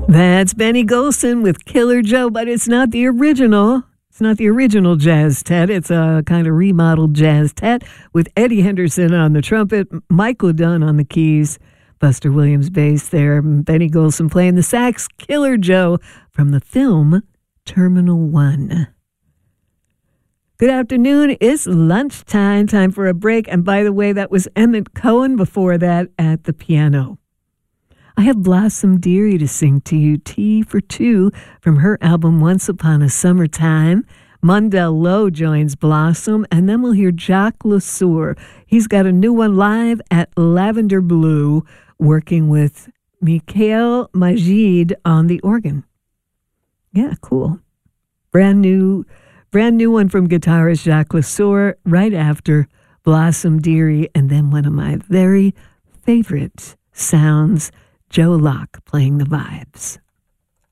That's Benny Golson with Killer Joe, but it's not the original. It's not the original Jazz Tet. It's a kind of remodeled Jazz Tet with Eddie Henderson on the trumpet, Michael Dunn on the keys, Buster Williams bass there, Benny Golson playing the sax, Killer Joe from the film Terminal One. Good afternoon. It's lunchtime, time for a break. And by the way, that was Emmett Cohen before that at the piano. I have Blossom Dearie to sing to you, Tea for Two, from her album Once Upon a Summertime. Mundell Lowe joins Blossom, and then we'll hear Jacques Lesueur. He's got a new one live at Lavender Blue, working with Mikhail Majid on the organ. Yeah, cool. Brand new one from guitarist Jacques Lesueur right after Blossom Dearie, and then one of my very favorite sounds, Joe Locke playing the vibes.